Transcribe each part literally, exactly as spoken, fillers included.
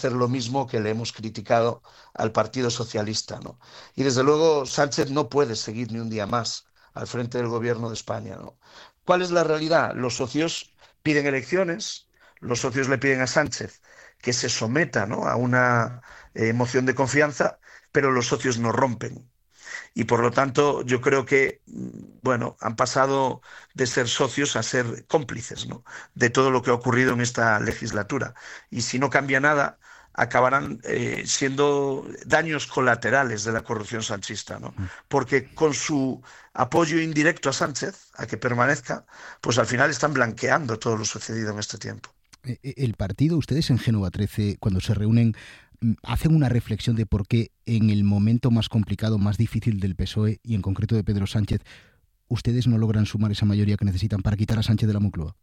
hacer lo mismo que le hemos criticado al Partido Socialista, ¿no? Y desde luego Sánchez no puede seguir ni un día más al frente del gobierno de España, ¿no? ¿Cuál es la realidad? Los socios piden elecciones, los socios le piden a Sánchez que se someta, ¿no?, a una eh, moción de confianza, pero los socios no rompen. Y por lo tanto, yo creo que, bueno, han pasado de ser socios a ser cómplices, ¿no?, de todo lo que ha ocurrido en esta legislatura. Y si no cambia nada, acabarán eh, siendo daños colaterales de la corrupción sanchista, ¿no? Porque con su apoyo indirecto a Sánchez, a que permanezca, pues al final están blanqueando todo lo sucedido en este tiempo. El partido, ustedes en Génova trece, cuando se reúnen, hacen una reflexión de por qué en el momento más complicado, más difícil del P S O E y en concreto de Pedro Sánchez, ustedes no logran sumar esa mayoría que necesitan para quitar a Sánchez de la Moncloa.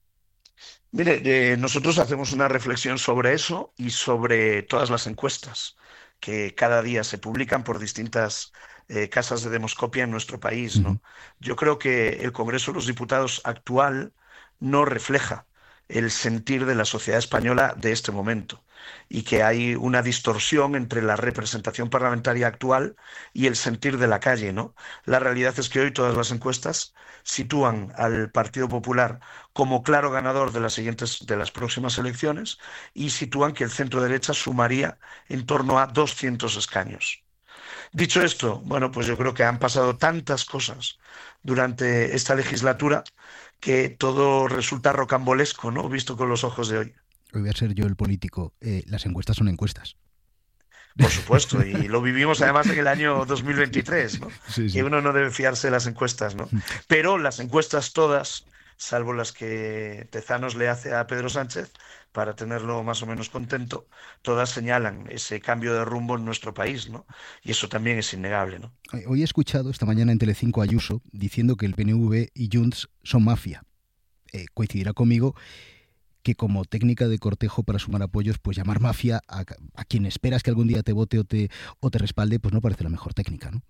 Mire, eh, nosotros hacemos una reflexión sobre eso y sobre todas las encuestas que cada día se publican por distintas eh, casas de demoscopia en nuestro país, Uh-huh. ¿no? Yo creo que el Congreso de los Diputados actual no refleja el sentir de la sociedad española de este momento y que hay una distorsión entre la representación parlamentaria actual y el sentir de la calle, ¿no? La realidad es que hoy todas las encuestas sitúan al Partido Popular como claro ganador de las siguientes, de las próximas elecciones, y sitúan que el centro derecha sumaría en torno a doscientos escaños. Dicho esto, bueno, pues yo creo que han pasado tantas cosas durante esta legislatura que todo resulta rocambolesco, ¿no?, visto con los ojos de hoy. Hoy voy a ser yo el político. Eh, las encuestas son encuestas. Por supuesto, y lo vivimos además en el año dos mil veintitrés, ¿no? Sí, Que sí. uno no debe fiarse de las encuestas, ¿no? Pero las encuestas todas, salvo las que Tezanos le hace a Pedro Sánchez, para tenerlo más o menos contento, todas señalan ese cambio de rumbo en nuestro país, ¿no? Y eso también es innegable, ¿no? Hoy he escuchado esta mañana en Telecinco a Ayuso diciendo que el P N V y Junts son mafia. Eh, coincidirá conmigo que como técnica de cortejo para sumar apoyos, pues llamar mafia a, a quien esperas que algún día te vote o te, o te respalde, pues no parece la mejor técnica, ¿no?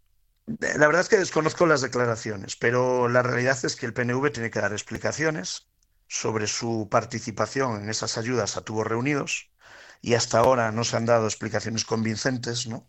La verdad es que desconozco las declaraciones, pero la realidad es que el P N V tiene que dar explicaciones sobre su participación en esas ayudas a tubos reunidos, y hasta ahora no se han dado explicaciones convincentes, ¿no?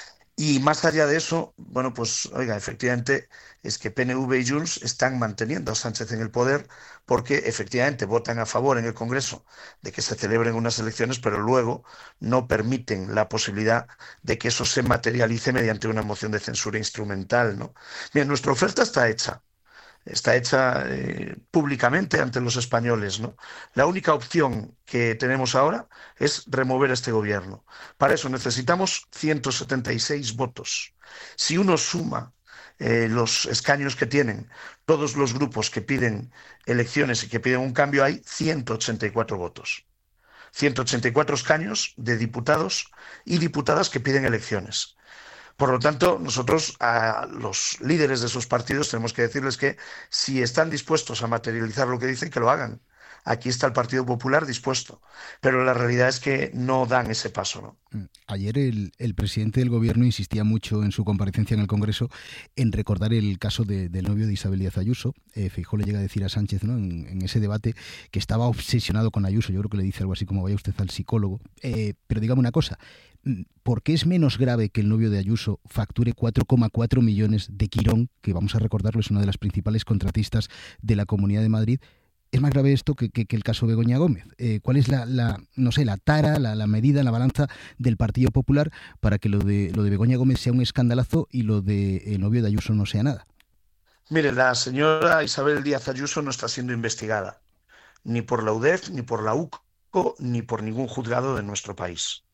Y más allá de eso, bueno, pues oiga, efectivamente es que P N V y Junts están manteniendo a Sánchez en el poder porque efectivamente votan a favor en el Congreso de que se celebren unas elecciones, pero luego no permiten la posibilidad de que eso se materialice mediante una moción de censura instrumental, ¿no? Bien, nuestra oferta está hecha. Está hecha eh, públicamente ante los españoles, ¿no? La única opción que tenemos ahora es remover a este gobierno. Para eso necesitamos ciento setenta y seis votos. Si uno suma eh, los escaños que tienen todos los grupos que piden elecciones y que piden un cambio, hay ciento ochenta y cuatro votos. ciento ochenta y cuatro escaños de diputados y diputadas que piden elecciones. Por lo tanto, nosotros a los líderes de esos partidos tenemos que decirles que si están dispuestos a materializar lo que dicen, que lo hagan. Aquí está el Partido Popular dispuesto, pero la realidad es que no dan ese paso, ¿no? Ayer el, el presidente del gobierno insistía mucho en su comparecencia en el Congreso en recordar el caso de, del novio de Isabel Díaz Ayuso. Eh, Feijóo le llega a decir a Sánchez, ¿no?, en, en ese debate, que estaba obsesionado con Ayuso. Yo creo que le dice algo así como: vaya usted al psicólogo. Eh, pero dígame una cosa, ¿por qué es menos grave que el novio de Ayuso facture cuatro coma cuatro millones de Quirón, que vamos a recordarlo es una de las principales contratistas de la Comunidad de Madrid? ¿Es más grave esto que, que, que el caso Begoña Gómez? Eh, ¿Cuál es la, la, no sé, la tara, la, la medida, la balanza del Partido Popular para que lo de, lo de Begoña Gómez sea un escandalazo y lo de el novio de Ayuso no sea nada? Mire, la señora Isabel Díaz Ayuso no está siendo investigada, ni por la U D E F, ni por la U C O, ni por ningún juzgado de nuestro país.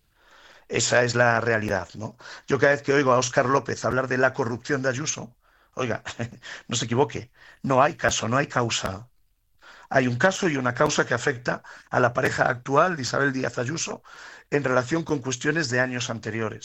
Esa es la realidad, ¿no? Yo cada vez que oigo a Óscar López hablar de la corrupción de Ayuso, oiga, no se equivoque, no hay caso, no hay causa. Hay un caso y una causa que afecta a la pareja actual de Isabel Díaz Ayuso en relación con cuestiones de años anteriores.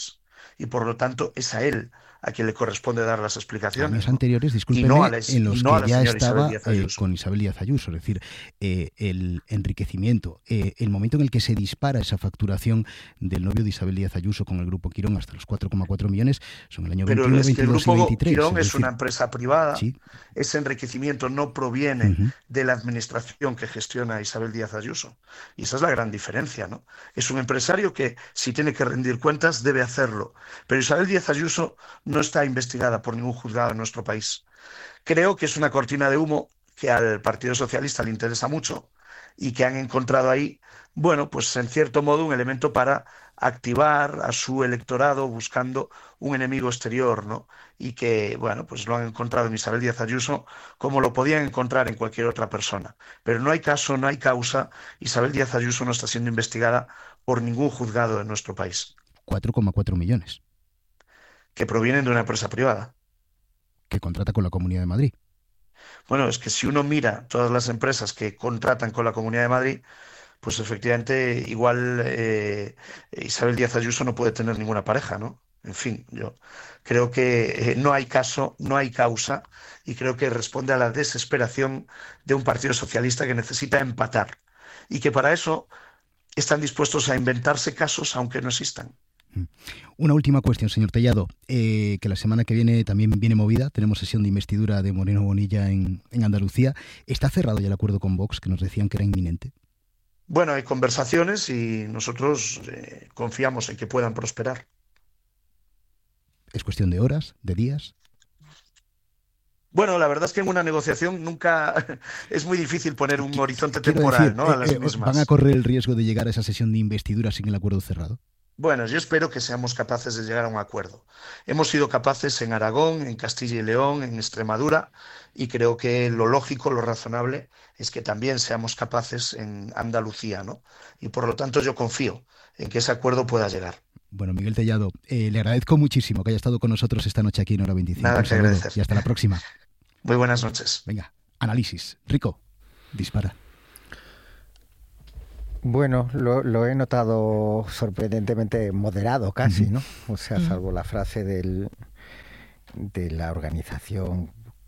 y por lo tanto es a él a quien le corresponde dar las explicaciones. Años anteriores, discúlpeme, no la, en los no que ya estaba Isabel eh, con Isabel Díaz Ayuso, es decir, eh, el enriquecimiento, eh, el momento en el que se dispara esa facturación del novio de Isabel Díaz Ayuso con el Grupo Quirón hasta los cuatro coma cuatro millones, son el año Pero veintiuno, es que veintidós el y Grupo veintitrés. Quirón es, es decir, una empresa privada, sí. Ese enriquecimiento no proviene uh-huh. de la administración que gestiona Isabel Díaz Ayuso, y esa es la gran diferencia, ¿no? Es un empresario que, si tiene que rendir cuentas, debe hacerlo, pero Isabel Díaz Ayuso no está investigada por ningún juzgado en nuestro país. Creo que es una cortina de humo que al Partido Socialista le interesa mucho y que han encontrado ahí, bueno, pues en cierto modo un elemento para activar a su electorado buscando un enemigo exterior, ¿no? Y que, bueno, pues lo han encontrado en Isabel Díaz Ayuso como lo podían encontrar en cualquier otra persona. Pero no hay caso, no hay causa. Isabel Díaz Ayuso no está siendo investigada por ningún juzgado en nuestro país. cuatro coma cuatro millones. Que provienen de una empresa privada. Que contrata con la Comunidad de Madrid. Bueno, es que si uno mira todas las empresas que contratan con la Comunidad de Madrid, pues efectivamente igual eh, Isabel Díaz Ayuso no puede tener ninguna pareja, ¿no? En fin, yo creo que eh, no hay caso, no hay causa, y creo que responde a la desesperación de un Partido Socialista que necesita empatar y que para eso están dispuestos a inventarse casos aunque no existan. Una última cuestión, señor Tellado, eh, que la semana que viene también viene movida, tenemos sesión de investidura de Moreno Bonilla en, en Andalucía. ¿Está cerrado ya el acuerdo con Vox, que nos decían que era inminente? Bueno, hay conversaciones y nosotros eh, confiamos en que puedan prosperar. ¿Es cuestión de horas, de días? Bueno, la verdad es que en una negociación nunca es muy difícil poner un horizonte Quiero temporal, decir, ¿no? A eh, las eh, mismas. ¿Van a correr el riesgo de llegar a esa sesión de investidura sin el acuerdo cerrado? Bueno, yo espero que seamos capaces de llegar a un acuerdo. Hemos sido capaces en Aragón, en Castilla y León, en Extremadura, y creo que lo lógico, lo razonable, es que también seamos capaces en Andalucía, ¿no? Y por lo tanto yo confío en que ese acuerdo pueda llegar. Bueno, Miguel Tellado, eh, le agradezco muchísimo que haya estado con nosotros esta noche aquí en Hora veinticinco. Nada Un que saludo agradecer. y hasta la próxima. Muy buenas noches. Venga, análisis. Rico, dispara. Bueno, lo, lo he notado sorprendentemente moderado casi, ¿no? O sea, salvo la frase del, de la organización,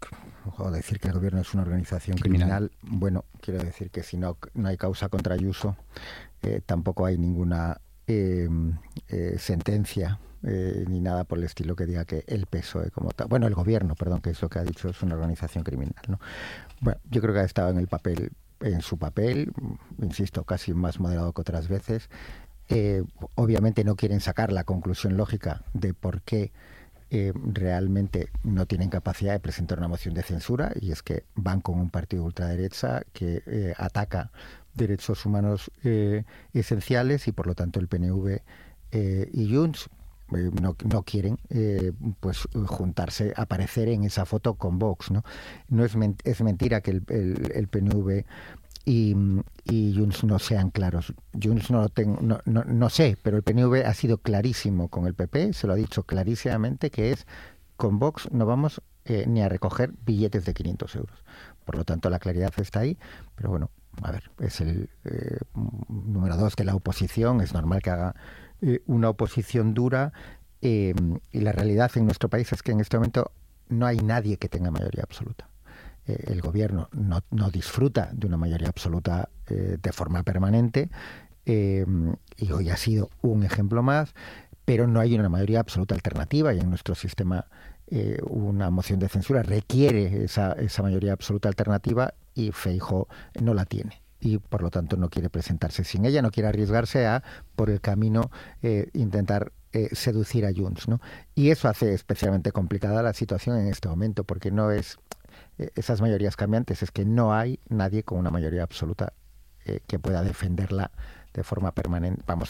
o decir que el gobierno es una organización criminal. criminal. Bueno, quiero decir que si no, no hay causa contra Ayuso, eh, tampoco hay ninguna eh, eh, sentencia eh, ni nada por el estilo que diga que el P S O E como tal, bueno, el gobierno, perdón, que es lo que ha dicho, es una organización criminal, ¿no? Bueno, yo creo que ha estado en el papel en su papel, insisto, casi más moderado que otras veces. Eh, obviamente no quieren sacar la conclusión lógica de por qué eh, realmente no tienen capacidad de presentar una moción de censura, y es que van con un partido de ultraderecha que eh, ataca derechos humanos eh, esenciales, y por lo tanto el P N V eh, y Junts eh, no, no quieren eh, pues juntarse, aparecer en esa foto con Vox, ¿no? No es, men- es mentira que el, el, el P N V y, y Junts no sean claros. Junts no lo tengo, no, no, no sé, pero el P N V ha sido clarísimo con el P P, se lo ha dicho clarísimamente, que es con Vox no vamos eh, ni a recoger billetes de quinientos euros. Por lo tanto, la claridad está ahí, pero bueno, a ver, es el eh, número dos de la oposición, es normal que haga eh, una oposición dura, eh, y la realidad en nuestro país es que en este momento no hay nadie que tenga mayoría absoluta. Eh, el gobierno no, no disfruta de una mayoría absoluta eh, de forma permanente, eh, y hoy ha sido un ejemplo más, pero no hay una mayoría absoluta alternativa, y en nuestro sistema eh, una moción de censura requiere esa, esa mayoría absoluta alternativa, y Feijóo no la tiene, y por lo tanto no quiere presentarse sin ella, no quiere arriesgarse a, por el camino, eh, intentar eh, seducir a Junts, ¿no? Y eso hace especialmente complicada la situación en este momento, porque no es eh, esas mayorías cambiantes, es que no hay nadie con una mayoría absoluta eh, que pueda defenderla de forma permanente, vamos,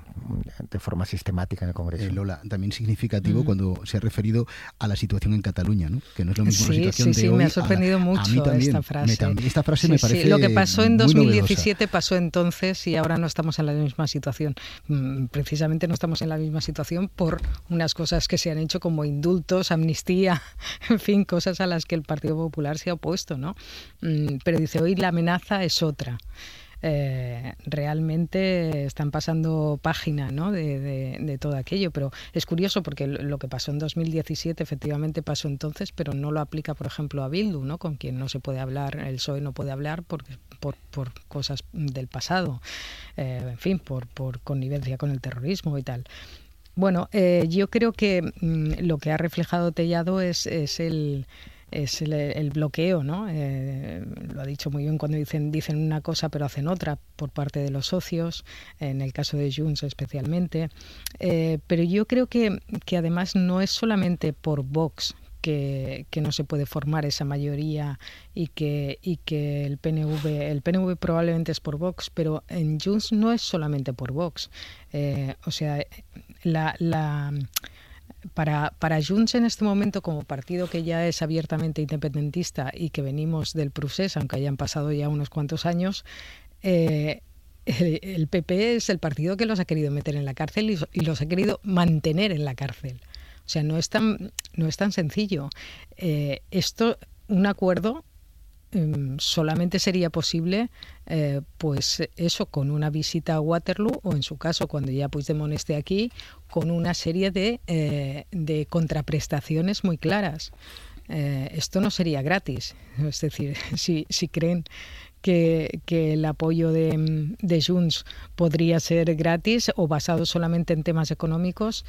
de forma sistemática en el Congreso. Eh, Lola, también significativo mm. cuando se ha referido a la situación en Cataluña, ¿no? Que no es lo mismo sí, la situación sí, de sí, hoy. me ha sorprendido a la, mucho a mí también, esta frase. Me, esta frase sí, me parece sí. Lo que pasó en dos mil diecisiete novedosa. pasó entonces, y ahora no estamos en la misma situación. Precisamente no estamos en la misma situación por unas cosas que se han hecho como indultos, amnistía, en fin, cosas a las que el Partido Popular se ha opuesto, ¿no? Pero dice, hoy la amenaza es otra. eh, realmente están pasando página, ¿no? de, de, de todo aquello. Pero es curioso porque lo que pasó en dos mil diecisiete efectivamente pasó entonces, pero no lo aplica, por ejemplo, a Bildu, ¿no? Con quien no se puede hablar, el P S O E no puede hablar porque, por, por cosas del pasado, eh, en fin, por, por connivencia con el terrorismo y tal. Bueno, eh, yo creo que mmm, lo que ha reflejado Tellado es, es el... es el, el bloqueo, ¿no? Eh, lo ha dicho muy bien cuando dicen dicen una cosa pero hacen otra por parte de los socios, en el caso de Junts especialmente. Eh, pero yo creo que, que además no es solamente por Vox que, que no se puede formar esa mayoría y que, y que el P N V, el P N V probablemente es por Vox, pero en Junts no es solamente por Vox. Eh, o sea, la... la Para, para Junts en este momento, como partido que ya es abiertamente independentista y que venimos del procés, aunque hayan pasado ya unos cuantos años, eh, el, el P P es el partido que los ha querido meter en la cárcel y, y los ha querido mantener en la cárcel. O sea, no es tan, no es tan sencillo. Eh, esto, un acuerdo solamente sería posible eh, pues eso, con una visita a Waterloo o en su caso cuando ya Puigdemont esté aquí, con una serie de, eh, de contraprestaciones muy claras. Eh, esto no sería gratis, es decir, si, si creen que, que el apoyo de, de Junts podría ser gratis o basado solamente en temas económicos,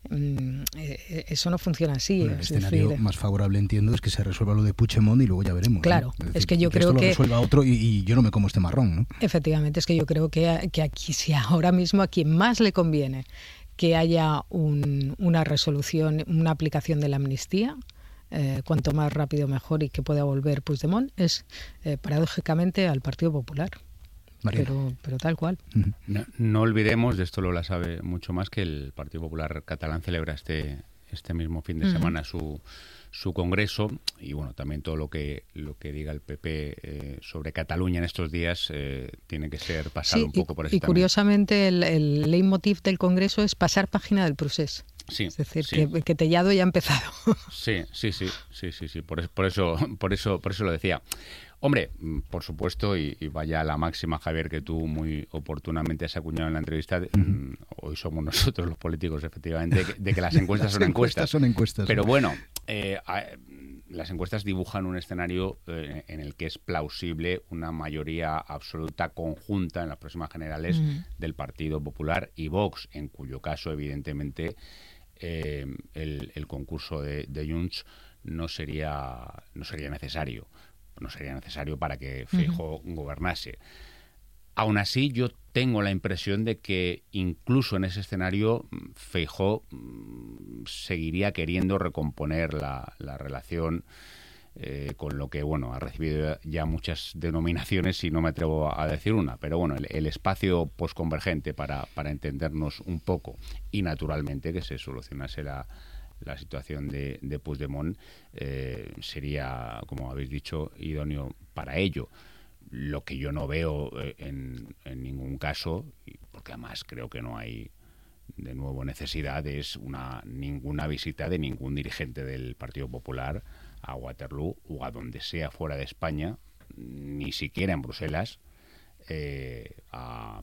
eso no funciona así. Bueno, el es escenario decir, más favorable, entiendo, es que se resuelva lo de Puigdemont y luego ya veremos. Claro, ¿no? Es, decir, es que yo que creo esto que... lo resuelva otro y, y yo no me como este marrón, ¿no? Efectivamente, es que yo creo que, que aquí, si ahora mismo a quien más le conviene que haya un, una resolución, una aplicación de la amnistía, eh, cuanto más rápido mejor y que pueda volver Puigdemont, es eh, paradójicamente al Partido Popular. Pero, pero tal cual. No, no olvidemos, de esto Lola sabe mucho más, que el Partido Popular catalán celebra este este mismo fin de semana uh-huh. su su congreso y bueno, también todo lo que lo que diga el P P eh, sobre Cataluña en estos días eh, tiene que ser pasado sí, un poco y, por eso. Y también. Curiosamente el, el leitmotiv del congreso es pasar página del procés. Sí, es decir, sí. que, que Tellado ya ha empezado. Sí, sí, sí, sí, sí, sí. Por eso, por eso, por eso, por eso lo decía. Hombre, por supuesto, y, y vaya la máxima, Javier, que tú muy oportunamente has acuñado en la entrevista, uh-huh. hoy somos nosotros los políticos, efectivamente, de que, de que las encuestas las son encuestas. son encuestas. Pero bueno, eh, a, las encuestas dibujan un escenario eh, en el que es plausible una mayoría absoluta conjunta en las próximas generales uh-huh. del Partido Popular y Vox, en cuyo caso, evidentemente, eh, el, el concurso de, de Junts no sería, no sería necesario. no sería necesario para que Feijóo uh-huh. gobernase. Aún así, yo tengo la impresión de que incluso en ese escenario Feijóo seguiría queriendo recomponer la, la relación eh, con lo que, bueno, ha recibido ya muchas denominaciones y no me atrevo a decir una, pero bueno, el, el espacio posconvergente para, para entendernos un poco y naturalmente que se solucionase la la situación de, de Puigdemont eh, sería, como habéis dicho, idóneo para ello. Lo que yo no veo eh, en, en ningún caso, porque además creo que no hay de nuevo necesidad, es una ninguna visita de ningún dirigente del Partido Popular a Waterloo o a donde sea fuera de España, ni siquiera en Bruselas, eh, a...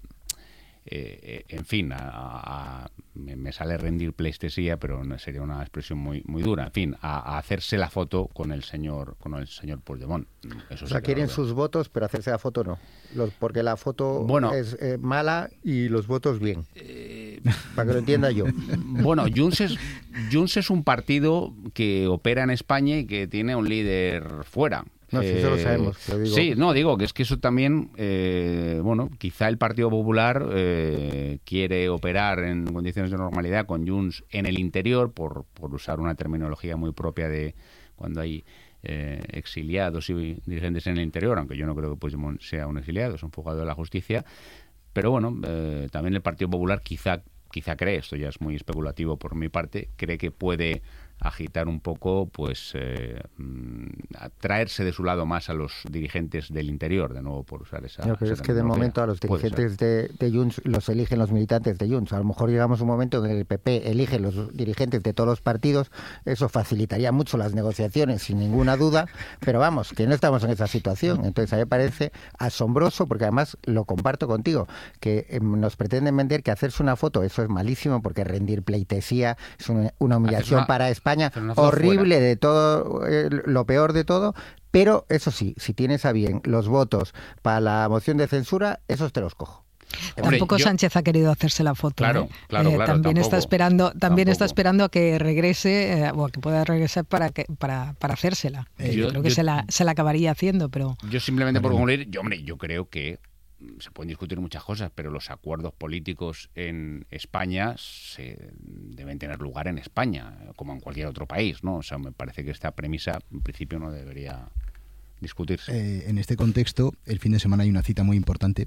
Eh, en fin, a, a, me, me sale rendir pleistesía, pero no, sería una expresión muy muy dura. En fin, a, a hacerse la foto con el señor con el señor Puigdemont. Eso o sea, quieren sus votos, pero hacerse la foto no. Los, porque la foto bueno, es eh, mala y los votos bien. Eh, Para que lo entienda yo. Bueno, Junts es, Junts es un partido que opera en España y que tiene un líder fuera. No, eh, sí, eso lo sabemos. Pero digo... Sí, no, digo que es que eso también, eh, bueno, quizá el Partido Popular eh, quiere operar en condiciones de normalidad con Junts en el interior, por, por usar una terminología muy propia de cuando hay eh, exiliados y dirigentes en el interior, aunque yo no creo que Puigdemont sea un exiliado, es un fugado de la justicia. Pero bueno, eh, también el Partido Popular quizá, quizá cree, esto ya es muy especulativo por mi parte, cree que puede agitar un poco, pues eh, traerse de su lado más a los dirigentes del interior, de nuevo, por usar esa... No, pero esa es que de momento a los dirigentes de, de Junts los eligen los militantes de Junts. A lo mejor llegamos a un momento en que el P P elige los dirigentes de todos los partidos. Eso facilitaría mucho las negociaciones, sin ninguna duda, pero vamos, que no estamos en esa situación. Entonces a mí me parece asombroso, porque además lo comparto contigo, que eh, nos pretenden vender que hacerse una foto, eso es malísimo, porque rendir pleitesía es una, una humillación una, para España horrible, fuera. de todo, eh, lo peor de todo. Pero eso sí, si tienes a bien los votos para la moción de censura, esos te los cojo. Hombre, tampoco yo... Sánchez ha querido hacerse la foto. Claro, ¿eh? claro, eh, claro. También tampoco, está esperando, también tampoco. está esperando a que regrese eh, o a que pueda regresar para que para, para hacérsela. Eh, yo, yo creo que yo, se la se la acabaría haciendo, pero. Yo simplemente por concluir, yo hombre, yo creo que se pueden discutir muchas cosas, pero los acuerdos políticos en España se deben tener lugar en España, como en cualquier otro país, ¿no? O sea, me parece que esta premisa, en principio, no debería discutirse. Eh, en este contexto, el fin de semana hay una cita muy importante.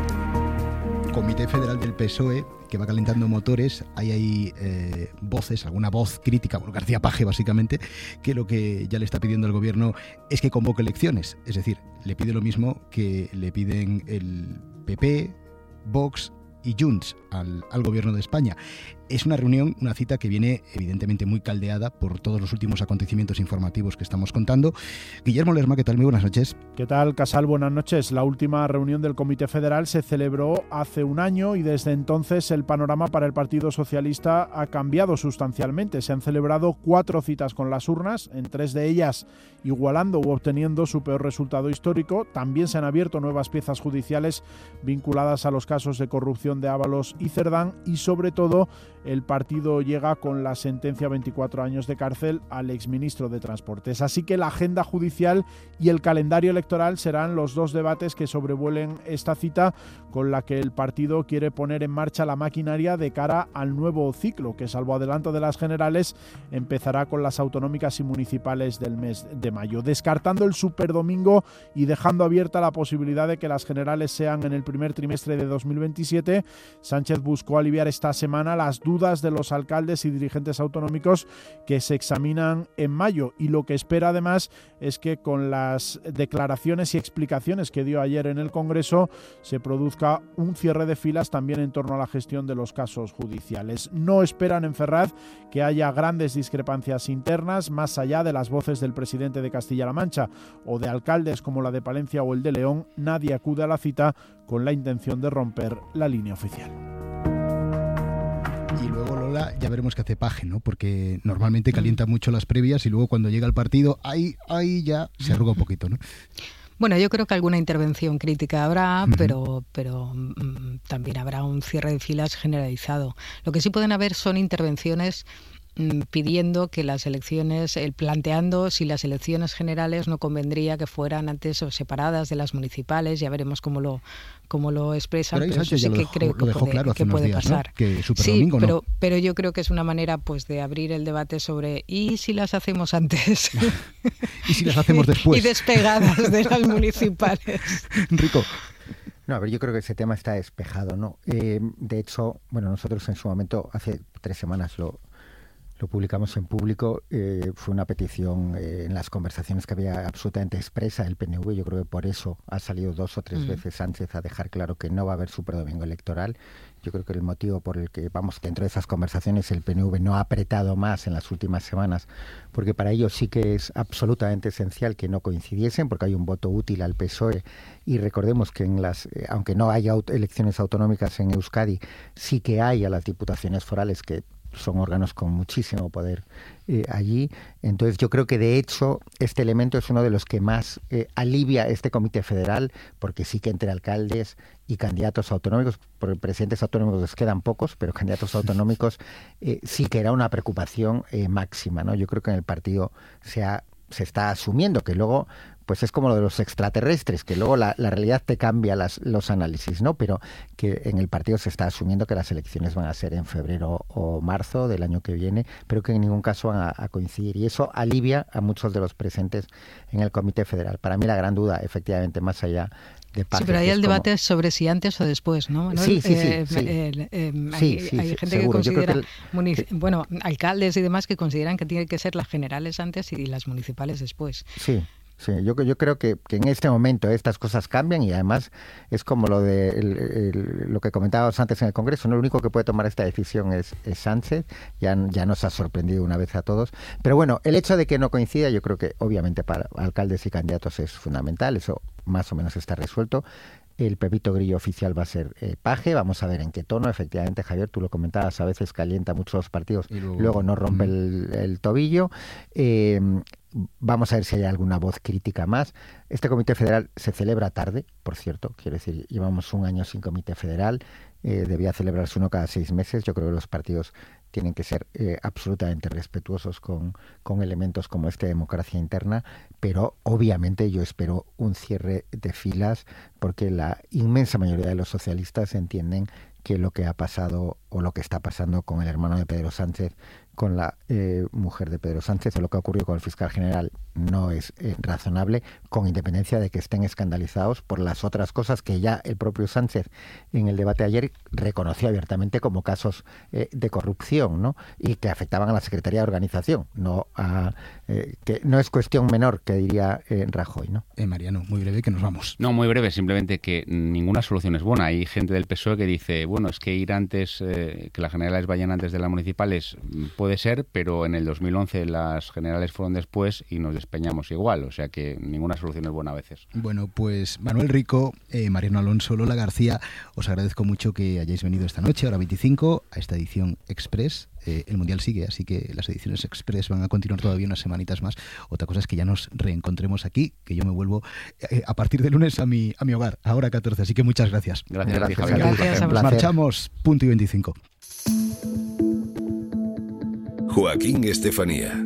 Comité Federal del P S O E, que va calentando motores. Hay ahí eh, voces, alguna voz crítica, bueno, García Paje básicamente, que lo que ya le está pidiendo al gobierno es que convoque elecciones. Es decir, le pide lo mismo que le piden el P P, Vox y Junts al, al gobierno de España. Es una reunión, una cita que viene evidentemente muy caldeada por todos los últimos acontecimientos informativos que estamos contando. Guillermo Lerma, ¿qué tal? Muy buenas noches. ¿Qué tal, Casal? Buenas noches. La última reunión del Comité Federal se celebró hace un año y desde entonces el panorama para el Partido Socialista ha cambiado sustancialmente. Se han celebrado cuatro citas con las urnas, en tres de ellas igualando u obteniendo su peor resultado histórico. También se han abierto nuevas piezas judiciales vinculadas a los casos de corrupción de Ábalos y Cerdán y sobre todo el partido llega con la sentencia a veinticuatro años de cárcel al exministro de Transportes. Así que la agenda judicial y el calendario electoral serán los dos debates que sobrevuelen esta cita, con la que el partido quiere poner en marcha la maquinaria de cara al nuevo ciclo, que salvo adelanto de las generales empezará con las autonómicas y municipales del mes de mayo, descartando el superdomingo y dejando abierta la posibilidad de que las generales sean en el primer trimestre de dos mil veintisiete. Sánchez buscó aliviar esta semana las dudas de los alcaldes y dirigentes autonómicos que se examinan en mayo, y lo que espera además es que con las declaraciones y explicaciones que dio ayer en el Congreso se produzca un cierre de filas también en torno a la gestión de los casos judiciales. No esperan en Ferraz que haya grandes discrepancias internas más allá de las voces del presidente de Castilla-La Mancha o de alcaldes como la de Palencia o el de León. Nadie acude a la cita con la intención de romper la línea oficial. Y luego Lola, ya veremos qué hace Paje, ¿no? Porque normalmente calienta mucho las previas y luego cuando llega el partido, ahí, ahí ya se arruga un poquito, ¿no? Bueno, yo creo que alguna intervención crítica habrá, uh-huh. pero, pero mm, también habrá un cierre de filas generalizado. Lo que sí pueden haber son intervenciones mm, pidiendo que las elecciones, el planteando si las elecciones generales no convendría que fueran antes o separadas de las municipales. Ya veremos cómo lo cómo lo expresan, pero, pero eso sí que dejó, creo que puede, claro que puede días, pasar. ¿no? Que sí, domingo, pero, ¿no? pero yo creo que es una manera pues de abrir el debate sobre ¿y si las hacemos antes? ¿Y si las hacemos después? Y despegadas de las municipales. Rico. No, a ver, yo creo que ese tema está despejado, ¿no? Eh, de hecho, bueno, nosotros en su momento, hace tres semanas lo... Lo publicamos en público, eh, fue una petición eh, en las conversaciones que había absolutamente expresa el P N V. Yo creo que por eso ha salido dos o tres mm. veces Sánchez a dejar claro que no va a haber superdomingo electoral. Yo creo que el motivo por el que, vamos, dentro de esas conversaciones el P N V no ha apretado más en las últimas semanas, porque para ellos sí que es absolutamente esencial que no coincidiesen, porque hay un voto útil al P S O E. Y recordemos que en las, eh, aunque no haya aut- elecciones autonómicas en Euskadi, sí que hay a las diputaciones forales, que son órganos con muchísimo poder eh, allí. Entonces yo creo que de hecho este elemento es uno de los que más eh, alivia este Comité Federal, porque sí que entre alcaldes y candidatos autonómicos, porque presidentes autonómicos les quedan pocos, pero candidatos autonómicos eh, sí que era una preocupación eh, máxima, ¿no? Yo creo que en el partido se ha se está asumiendo, que luego pues es como lo de los extraterrestres, que luego la, la realidad te cambia las, los análisis, ¿no? Pero que en el partido se está asumiendo que las elecciones van a ser en febrero o marzo del año que viene, pero que en ningún caso van a, a coincidir. Y eso alivia a muchos de los presentes en el Comité Federal. Para mí la gran duda, efectivamente, más allá de Paje, sí, pero ahí el como... debate es sobre si antes o después, ¿no, Manuel? Sí, sí, sí. Eh, sí. Eh, eh, sí, hay, sí, hay sí, gente seguro. que considera, que el... munic... bueno, alcaldes y demás que consideran que tienen que ser las generales antes y las municipales después. Sí. Sí, yo, yo creo que, que en este momento estas cosas cambian y además es como lo de el, el, lo que comentábamos antes en el Congreso, ¿no? El único que puede tomar esta decisión es, es Sánchez, ya, ya nos ha sorprendido una vez a todos. Pero bueno, el hecho de que no coincida, yo creo que obviamente para alcaldes y candidatos es fundamental, eso más o menos está resuelto. El Pepito Grillo oficial va a ser eh, Paje, vamos a ver en qué tono. Efectivamente, Javier, tú lo comentabas, a veces calienta mucho los partidos, y luego, luego no rompe uh-huh. el, el tobillo. Eh, vamos a ver si hay alguna voz crítica más. Este Comité Federal se celebra tarde, por cierto, quiero decir, llevamos un año sin Comité Federal, eh, debía celebrarse uno cada seis meses. Yo creo que los partidos tienen que ser eh, absolutamente respetuosos con, con elementos como este de democracia interna, pero obviamente yo espero un cierre de filas porque la inmensa mayoría de los socialistas entienden que lo que ha pasado o lo que está pasando con el hermano de Pedro Sánchez, con la eh, mujer de Pedro Sánchez, o lo que ha ocurrido con el fiscal general no es eh, razonable, con independencia de que estén escandalizados por las otras cosas que ya el propio Sánchez en el debate de ayer reconoció abiertamente como casos eh, de corrupción, ¿no? Y que afectaban a la Secretaría de Organización, no a eh, que no es cuestión menor, que diría eh, Rajoy, ¿no? Eh, Mariano, muy breve, que nos vamos. No, muy breve, simplemente que ninguna solución es buena. Hay gente del P S O E que dice, bueno, es que ir antes, eh, que las generales vayan antes de las municipales puede ser, pero en el dos mil once las generales fueron después y nos despeñamos igual, o sea que ninguna solución es buena a veces. Bueno, pues Manuel Rico, eh, Mariano Alonso, Lola García, os agradezco mucho que hayáis venido esta noche, hora veinticinco, a esta edición Express. Eh, el Mundial sigue, así que las ediciones Express van a continuar todavía unas semanitas más. Otra cosa es que ya nos reencontremos aquí, que yo me vuelvo eh, a partir de lunes a mi, a mi hogar, a hora catorce, así que muchas gracias. Gracias, gracias, gracias, gracias, gracias a Nos marchamos, punto y veinticinco. Joaquín Estefanía.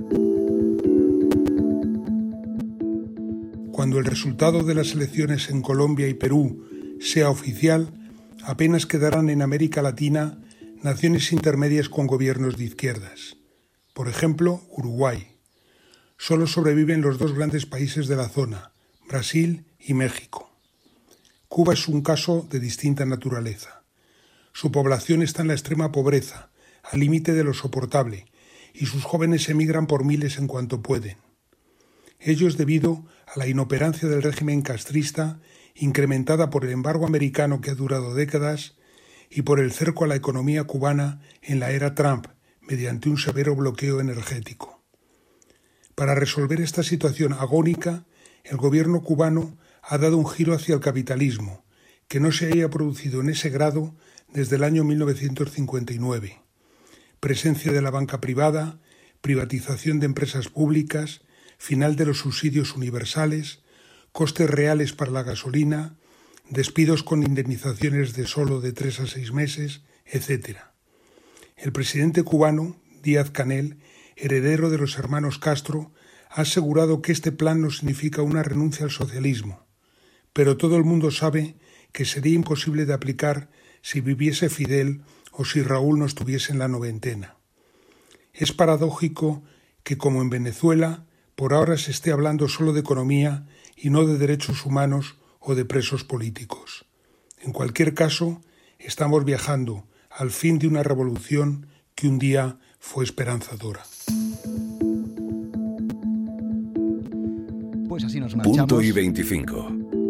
Cuando el resultado de las elecciones en Colombia y Perú sea oficial, apenas quedarán en América Latina naciones intermedias con gobiernos de izquierdas. Por ejemplo, Uruguay. Solo sobreviven los dos grandes países de la zona, Brasil y México. Cuba es un caso de distinta naturaleza. Su población está en la extrema pobreza, al límite de lo soportable, y sus jóvenes emigran por miles en cuanto pueden. Ello es debido a la inoperancia del régimen castrista, incrementada por el embargo americano que ha durado décadas, y por el cerco a la economía cubana en la era Trump, mediante un severo bloqueo energético. Para resolver esta situación agónica, el gobierno cubano ha dado un giro hacia el capitalismo, que no se haya producido en ese grado desde el año mil novecientos cincuenta y nueve. Presencia de la banca privada, privatización de empresas públicas, final de los subsidios universales, costes reales para la gasolina, despidos con indemnizaciones de solo de tres a seis meses, etcétera. El presidente cubano, Díaz-Canel, heredero de los hermanos Castro, ha asegurado que este plan no significa una renuncia al socialismo, pero todo el mundo sabe que sería imposible de aplicar si viviese Fidel o si Raúl no estuviese en la noventena. Es paradójico que, como en Venezuela, por ahora se esté hablando solo de economía y no de derechos humanos o de presos políticos. En cualquier caso, estamos viajando al fin de una revolución que un día fue esperanzadora. Pues así nos marchamos. Punto y veinticinco.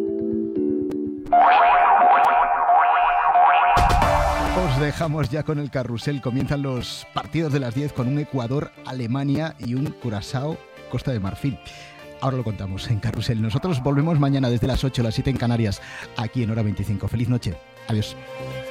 Os dejamos ya con el carrusel. Comienzan los partidos de las diez con un Ecuador, Alemania y un Curazao, Costa de Marfil. Ahora lo contamos en Carrusel. Nosotros volvemos mañana desde las ocho a las siete en Canarias, aquí en Hora veinticinco. Feliz noche. Adiós.